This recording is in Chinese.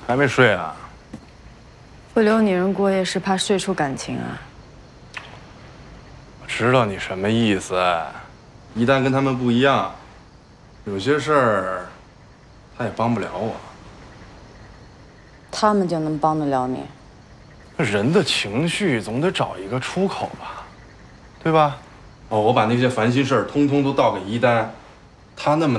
还没睡啊？ 不留女人过夜是怕睡出感情啊？ 我知道你什么意思。一旦跟他们不一样，有些事儿他也帮不了我。 他们就能帮得了你？ 人的情绪总得找一个出口吧，对吧？哦，我把那些烦心事儿通通都倒给一丹，他那么